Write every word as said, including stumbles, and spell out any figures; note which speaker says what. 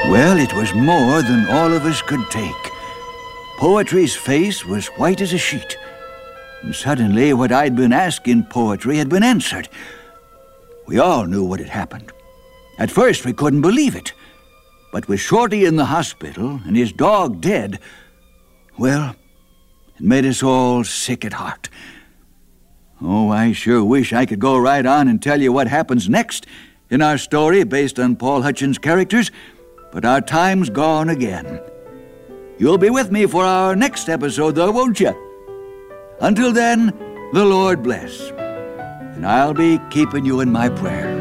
Speaker 1: Well, it was more than all of us could take. Poetry's face was white as a sheet. And suddenly, what I'd been asking Poetry had been answered. We all knew what had happened. At first, we couldn't believe it. But with Shorty in the hospital and his dog dead, well, it made us all sick at heart. Oh, I sure wish I could go right on and tell you what happens next in our story based on Paul Hutchins' characters, but our time's gone again. You'll be with me for our next episode, though, won't you? Until then, the Lord bless. And I'll be keeping you in my prayers.